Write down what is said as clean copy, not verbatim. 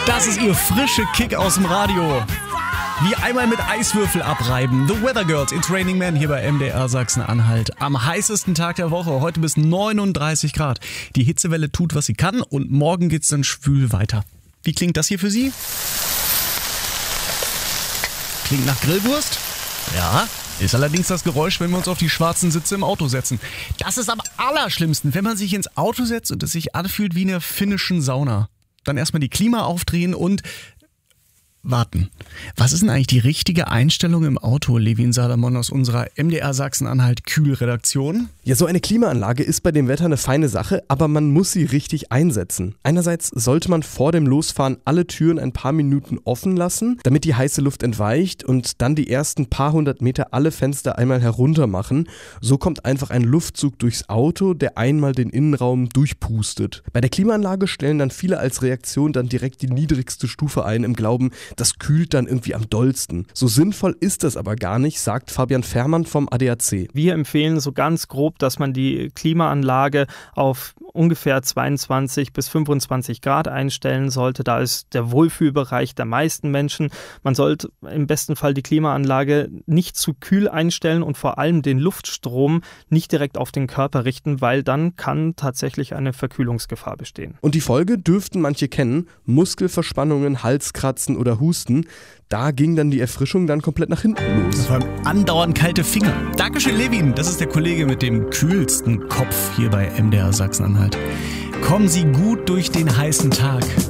Das ist ihr frische Kick aus dem Radio. Wie einmal mit Eiswürfel abreiben. The Weather Girls, It's Raining Men hier bei MDR Sachsen-Anhalt. Am heißesten Tag der Woche, heute bis 39 Grad. Die Hitzewelle tut, was sie kann und morgen geht's dann schwül weiter. Wie klingt das hier für Sie? Klingt nach Grillwurst? Ja. Ist allerdings das Geräusch, wenn wir uns auf die schwarzen Sitze im Auto setzen. Das ist am allerschlimmsten, wenn man sich ins Auto setzt und es sich anfühlt wie in einer finnischen Sauna. Dann erstmal die Klima aufdrehen und warten. Was ist denn eigentlich die richtige Einstellung im Auto, Levin Salamon aus unserer MDR Sachsen-Anhalt Kühlredaktion? Ja, so eine Klimaanlage ist bei dem Wetter eine feine Sache, aber man muss sie richtig einsetzen. Einerseits sollte man vor dem Losfahren alle Türen ein paar Minuten offen lassen, damit die heiße Luft entweicht und dann die ersten paar hundert Meter alle Fenster einmal herunter machen. So kommt einfach ein Luftzug durchs Auto, der einmal den Innenraum durchpustet. Bei der Klimaanlage stellen dann viele als Reaktion dann direkt die niedrigste Stufe ein, im Glauben, das kühlt dann irgendwie am dollsten. So sinnvoll ist das aber gar nicht, sagt Fabian Fährmann vom ADAC. Wir empfehlen so ganz grob, dass man die Klimaanlage auf ungefähr 22 bis 25 Grad einstellen sollte. Da ist der Wohlfühlbereich der meisten Menschen. Man sollte im besten Fall die Klimaanlage nicht zu kühl einstellen und vor allem den Luftstrom nicht direkt auf den Körper richten, weil dann kann tatsächlich eine Verkühlungsgefahr bestehen. Und die Folge dürften manche kennen: Muskelverspannungen, Halskratzen oder Husten. Da ging dann die Erfrischung dann komplett nach hinten los. Vor allem andauernd kalte Finger. Dankeschön, Levin. Das ist der Kollege mit dem kühlsten Kopf hier bei MDR Sachsen-Anhalt. Kommen Sie gut durch den heißen Tag.